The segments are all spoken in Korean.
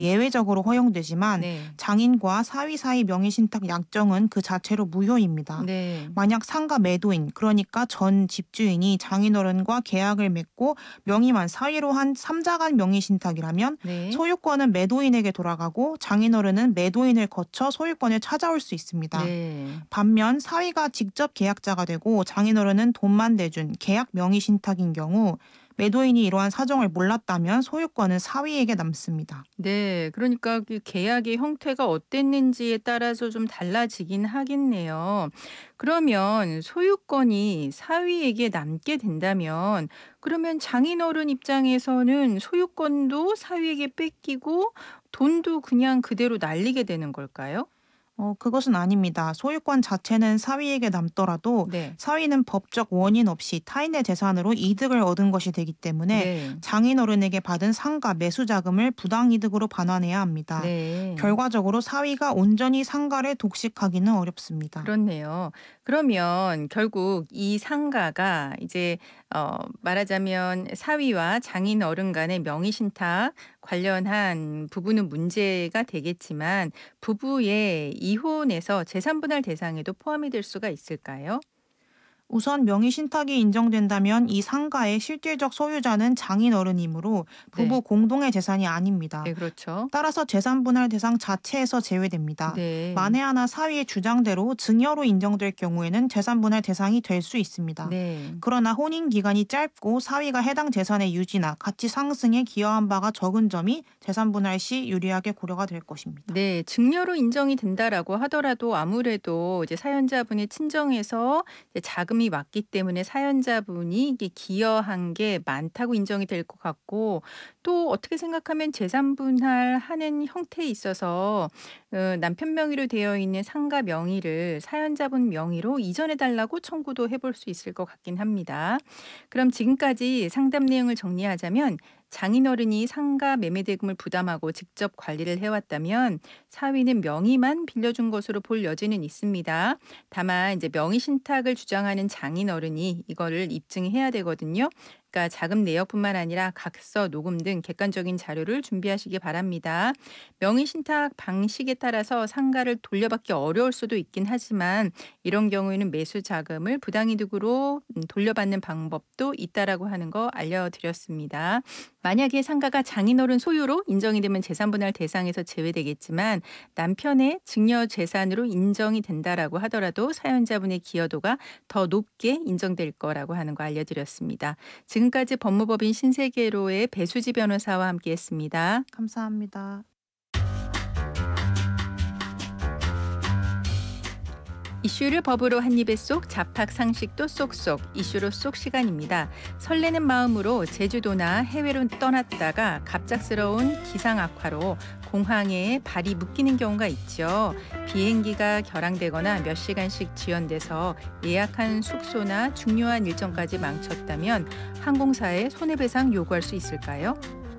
예외적으로 허용되지만 네. 장인과 사위 사이 명의신탁 약정은 그 자체로 무효입니다. 네. 만약 상가 매도인, 그러니까 전 집주인이 장인어른과 계약을 맺고 명의만 사위로 한 3자 간 명의신탁이라면 네. 소유권은 매도인에게 돌아가고 장인어른은 매도인을 거쳐 소유권을 찾아올 수 있습니다. 네. 반면 사위가 직접 계약자가 되고 장인어른은 돈만 내준 계약 명의신탁인 경우 매도인이 이러한 사정을 몰랐다면 소유권은 사위에게 남습니다. 네. 그러니까 그 계약의 형태가 어땠는지에 따라서 좀 달라지긴 하겠네요. 그러면 소유권이 사위에게 남게 된다면 그러면 장인어른 입장에서는 소유권도 사위에게 뺏기고 돈도 그냥 그대로 날리게 되는 걸까요? 그것은 아닙니다. 소유권 자체는 사위에게 남더라도 네. 사위는 법적 원인 없이 타인의 재산으로 이득을 얻은 것이 되기 때문에 네. 장인어른에게 받은 상가 매수 자금을 부당이득으로 반환해야 합니다. 네. 결과적으로 사위가 온전히 상가를 독식하기는 어렵습니다. 그렇네요. 그러면 결국 이 상가가 이제 말하자면 사위와 장인 어른 간의 명의 신탁 관련한 부분은 문제가 되겠지만 부부의 이혼에서 재산 분할 대상에도 포함이 될 수가 있을까요? 우선 명의신탁이 인정된다면 이 상가의 실질적 소유자는 장인어른이므로 부부 네. 공동의 재산이 아닙니다. 네, 그렇죠. 따라서 재산 분할 대상 자체에서 제외됩니다. 네. 만에 하나 사위의 주장대로 증여로 인정될 경우에는 재산 분할 대상이 될 수 있습니다. 네. 그러나 혼인 기간이 짧고 사위가 해당 재산의 유지나 가치 상승에 기여한 바가 적은 점이 재산 분할 시 유리하게 고려가 될 것입니다. 네. 증여로 인정이 된다라고 하더라도 아무래도 이제 사연자분의 친정에서 이제 자금이 왔기 때문에 사연자분이 이게 기여한 게 많다고 인정이 될 것 같고 또 어떻게 생각하면 재산 분할하는 형태에 있어서 남편 명의로 되어 있는 상가 명의를 사연자분 명의로 이전해 달라고 청구도 해볼 수 있을 것 같긴 합니다. 그럼 지금까지 상담 내용을 정리하자면 장인어른이 상가 매매 대금을 부담하고 직접 관리를 해왔다면 사위는 명의만 빌려준 것으로 볼 여지는 있습니다. 다만 이제 명의 신탁을 주장하는 장인어른이 이거를 입증해야 되거든요. 그러니까 자금 내역뿐만 아니라 각서, 녹음 등 객관적인 자료를 준비하시기 바랍니다. 명의 신탁 방식에 따라서 상가를 돌려받기 어려울 수도 있긴 하지만 이런 경우에는 매수 자금을 부당이득으로 돌려받는 방법도 있다라고 하는 거 알려드렸습니다. 만약에 상가가 장인어른 소유로 인정이 되면 재산분할 대상에서 제외되겠지만 남편의 증여 재산으로 인정이 된다라고 하더라도 사연자분의 기여도가 더 높게 인정될 거라고 하는 거 알려드렸습니다. 지금까지 법무법인 신세계로의 배수지 변호사와 함께했습니다. 감사합니다. 이슈를 법으로 한 입에 쏙 잡학 상식도 쏙쏙 이슈로 쏙 시간입니다. 설레는 마음으로 제주도나 해외로 떠났다가 갑작스러운 기상 악화로 공항에 발이 묶이는 경우가 있죠. 비행기가 결항되거나 몇 시간씩 지연돼서 예약한 숙소나 중요한 일정까지 망쳤다면 항공사에 손해배상 요구할 수 있을까요?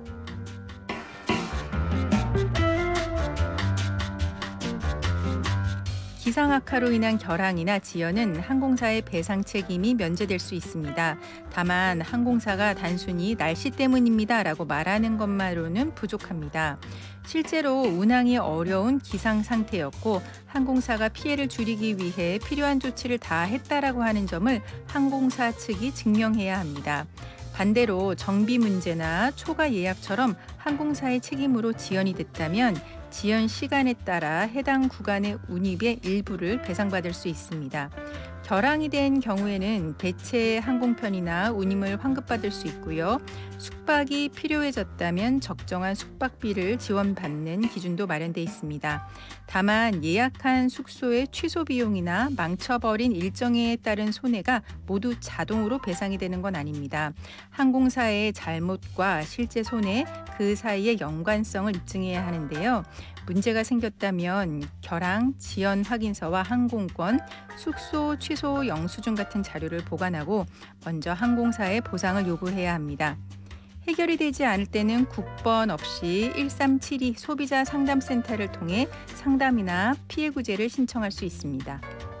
기상 악화로 인한 결항이나 지연은 항공사의 배상 책임이 면제될 수 있습니다. 다만 항공사가 단순히 날씨 때문입니다라고 말하는 것만으로는 부족합니다. 실제로 운항이 어려운 기상 상태였고 항공사가 피해를 줄이기 위해 필요한 조치를 다 했다라고 하는 점을 항공사 측이 증명해야 합니다. 반대로 정비 문제나 초과 예약처럼 항공사의 책임으로 지연이 됐다면 지연 시간에 따라 해당 구간의 운임의 일부를 배상받을 수 있습니다. 결항이 된 경우에는 대체 항공편이나 운임을 환급받을 수 있고요. 숙박이 필요해졌다면 적정한 숙박비를 지원받는 기준도 마련돼 있습니다. 다만 예약한 숙소의 취소 비용이나 망쳐버린 일정에 따른 손해가 모두 자동으로 배상이 되는 건 아닙니다. 항공사의 잘못과 실제 손해, 그 사이의 연관성을 입증해야 하는데요. 문제가 생겼다면 결항, 지연 확인서와 항공권, 숙소 취소 영수증 같은 자료를 보관하고 먼저 항공사에 보상을 요구해야 합니다. 해결이 되지 않을 때는 국번 없이 1372 소비자 상담센터를 통해 상담이나 피해 구제를 신청할 수 있습니다.